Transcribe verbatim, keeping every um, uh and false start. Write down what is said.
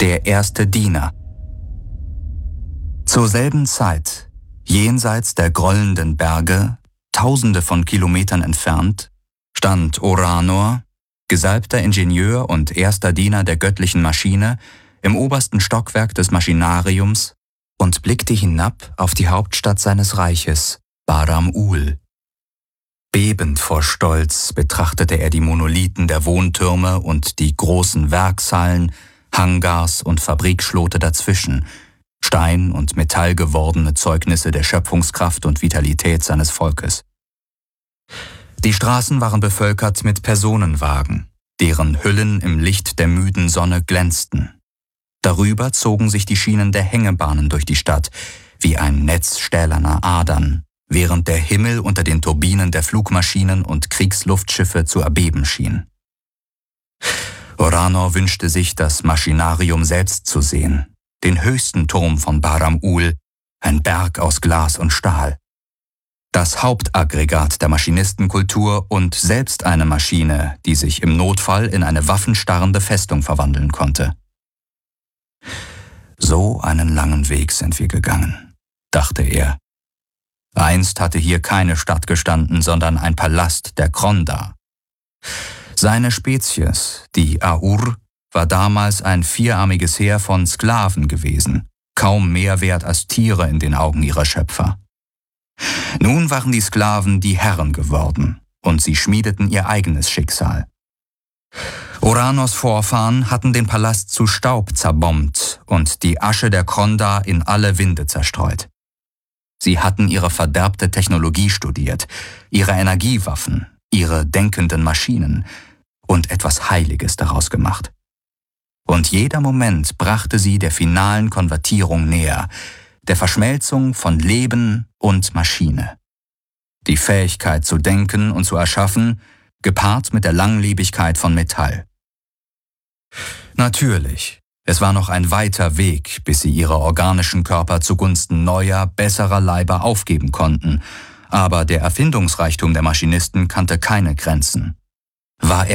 der erste Diener. Zur selben Zeit, jenseits der grollenden Berge, tausende von Kilometern entfernt, stand Oranor, gesalbter Ingenieur und erster Diener der göttlichen Maschine, im obersten Stockwerk des Maschinariums und blickte hinab auf die Hauptstadt seines Reiches, Bahram-Ul. Bebend vor Stolz betrachtete er die Monolithen der Wohntürme und die großen Werkshallen, Hangars und Fabrikschlote dazwischen, Stein und Metall gewordene Zeugnisse der Schöpfungskraft und Vitalität seines Volkes. Die Straßen waren bevölkert mit Personenwagen, deren Hüllen im Licht der müden Sonne glänzten. Darüber zogen sich die Schienen der Hängebahnen durch die Stadt, wie ein Netz stählerner Adern, während der Himmel unter den Turbinen der Flugmaschinen und Kriegsluftschiffe zu erbeben schien. Oranor wünschte sich, das Maschinarium selbst zu sehen, den höchsten Turm von Bahram-Ul, ein Berg aus Glas und Stahl. Das Hauptaggregat der Maschinistenkultur und selbst eine Maschine, die sich im Notfall in eine waffenstarrende Festung verwandeln konnte. So einen langen Weg sind wir gegangen, dachte er. Einst hatte hier keine Stadt gestanden, sondern ein Palast der Kronda. Seine Spezies, die Aur, war damals ein vierarmiges Heer von Sklaven gewesen, kaum mehr wert als Tiere in den Augen ihrer Schöpfer. Nun waren die Sklaven die Herren geworden und sie schmiedeten ihr eigenes Schicksal. Oranors Vorfahren hatten den Palast zu Staub zerbombt und die Asche der Kronda in alle Winde zerstreut. Sie hatten ihre verderbte Technologie studiert, ihre Energiewaffen, ihre denkenden Maschinen und etwas Heiliges daraus gemacht. Und jeder Moment brachte sie der finalen Konvertierung näher, der Verschmelzung von Leben und Maschine. Die Fähigkeit zu denken und zu erschaffen, gepaart mit der Langlebigkeit von Metall. Natürlich, es war noch ein weiter Weg, bis sie ihre organischen Körper zugunsten neuer, besserer Leiber aufgeben konnten, aber der Erfindungsreichtum der Maschinisten kannte keine Grenzen. War er